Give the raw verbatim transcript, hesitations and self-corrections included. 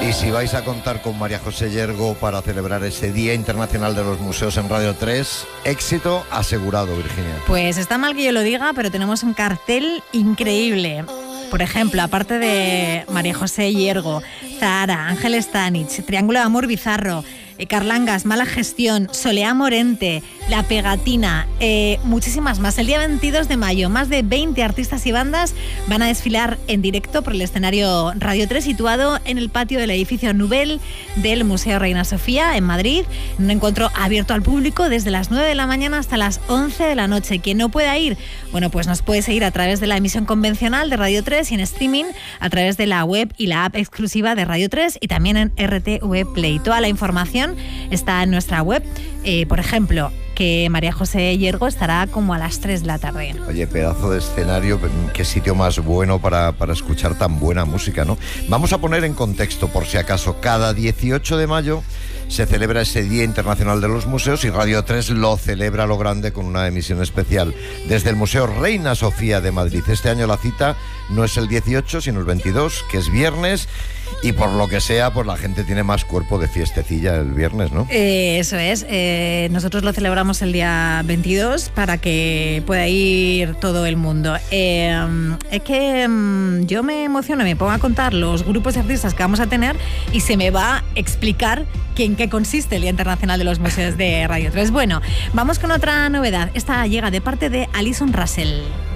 Y si vais a contar con María José Yergo para celebrar ese Día Internacional de los Museos en Radio tres, éxito asegurado, Virginia. Pues está mal que yo lo diga, pero tenemos un cartel increíble. Por ejemplo, aparte de María José Yergo, Zahara, Ángel Stanich, Triángulo de Amor Bizarro, eh, Carlangas, Mala Gestión, Soleá Morente, La Pegatina, eh, muchísimas más. El día veintidós de mayo, más de veinte artistas y bandas van a desfilar en directo por el escenario Radio tres, situado en el patio del edificio Nubel del Museo Reina Sofía, en Madrid. Un encuentro abierto al público desde las nueve de la mañana hasta las once de la noche. Quien no pueda ir, bueno, pues nos puede seguir a través de la emisión convencional de Radio tres y en streaming a través de la web y la app exclusiva de Radio tres y también en R T V Play. Toda la información está en nuestra web. Eh, por ejemplo, que María José Yergo estará como a las tres de la tarde. Oye, pedazo de escenario, qué sitio más bueno para, para escuchar tan buena música, ¿no? Vamos a poner en contexto, por si acaso, cada dieciocho de mayo se celebra ese Día Internacional de los Museos y Radio tres lo celebra a lo grande con una emisión especial desde el Museo Reina Sofía de Madrid. Este año la cita no es el dieciocho, sino el veintidós, que es viernes, y por lo que sea, pues la gente tiene más cuerpo de fiestecilla el viernes, ¿no? Eh, eso es. Eh, nosotros lo celebramos el día veintidós para que pueda ir todo el mundo. Eh, es que um, yo me emociono, me pongo a contar los grupos de artistas que vamos a tener y se me va a explicar que en qué consiste el Día Internacional de los Museos de Radio tres. Bueno, vamos con otra novedad. Esta llega de parte de Alison Russell.